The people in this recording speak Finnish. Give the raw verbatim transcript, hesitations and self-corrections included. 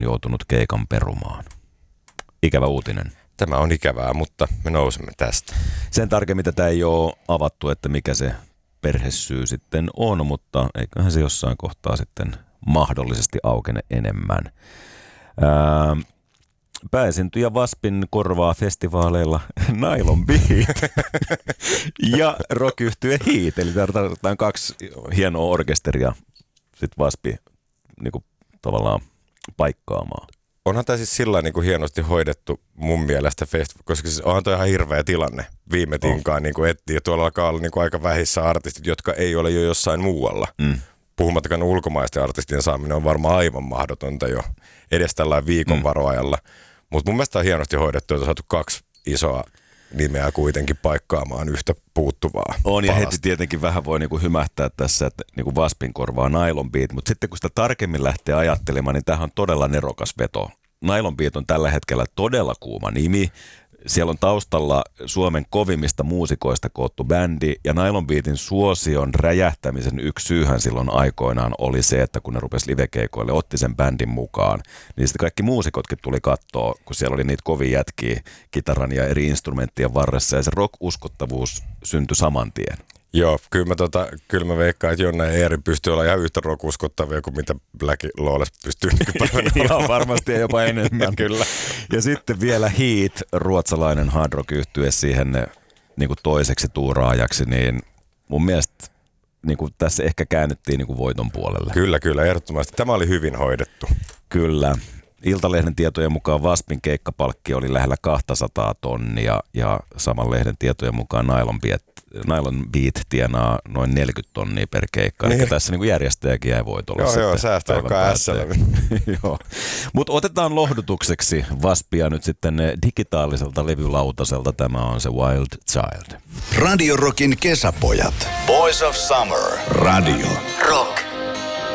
joutunut keikan perumaan. Ikävä uutinen. Tämä on ikävää, mutta me nousemme tästä. Sen tarkemmin tätä ei ole avattu, että mikä se perhesyy sitten on, mutta eiköhän se jossain kohtaa sitten mahdollisesti aukene enemmän. Ää, pääesiintyjä Waspin korvaa festivaaleilla Nylon Beat ja rock-yhtye Heat, eli tarvitaan kaksi hienoa orkesteria sitten Waspi niin kuin tavallaan paikkaamaan. Onhan tämä siis sillä niin kuin hienosti hoidettu mun mielestä festivaali, koska siis onhan toi ihan hirveä tilanne. Viime tinkaan niin kuin etsii, ja tuolla alkaa olla niin kuin aika vähissä artistit, jotka ei ole jo jossain muualla. Mm. Puhumattakaan ulkomaisten artistien saaminen on varmaan aivan mahdotonta jo edes tällainen viikon mm. varoajalla. Mutta mun mielestä on hienosti hoidettu, että on saatu kaksi isoa nimeä kuitenkin paikkaamaan yhtä puuttuvaa. On, ja palasta. heti tietenkin vähän voi niinku hymähtää tässä, että niinku Waspin korvaa Nylon Beat, mutta sitten kun sitä tarkemmin lähtee ajattelemaan, niin tämähän on todella nerokas veto. Nylon Beat on tällä hetkellä todella kuuma nimi. Siellä on taustalla Suomen kovimmista muusikoista koottu bändi, ja Nylon Beatin suosion räjähtämisen yksi syyhän silloin aikoinaan oli se, että kun ne rupesi livekeikoille, otti sen bändin mukaan, niin sitten kaikki muusikotkin tuli katsoa, kun siellä oli niitä kovia jätkiä kitaran ja eri instrumenttien varressa, ja se rock-uskottavuus syntyi saman tien. Joo, kyllä mä, tota, kyllä mä veikkaan, että Jonna ja Eeri pystyy olla ihan yhtä rock-uskottavia kuin mitä Black Lawless pystyy nykypäivänä Joo, varmasti ja jopa enemmän. Kyllä. Ja sitten vielä Heat, ruotsalainen hard rock-yhtye siihen niin kuin toiseksi tuuraajaksi, niin mun mielestä niin kuin tässä ehkä käännyttiin niin kuin voiton puolelle. Kyllä, kyllä, ehdottomasti. Tämä oli hyvin hoidettu. Kyllä. Iltalehden tietojen mukaan Waspin keikkapalkki oli lähellä kaksisataa tonnia ja saman lehden tietojen mukaan Nylon Beat, Nylon Beat tienaa noin neljäkymmentä tonnia per keikka. Niin. Eli tässä niin kuin järjestäjäkin jäi voitolla. Joo, joo, säästö alkaa ässällä. Mutta otetaan lohdutukseksi Waspia nyt sitten digitaaliselta levylautaselta. Tämä on se Wild Child. Radio Rockin kesäpojat. Boys of Summer. Radio Rock.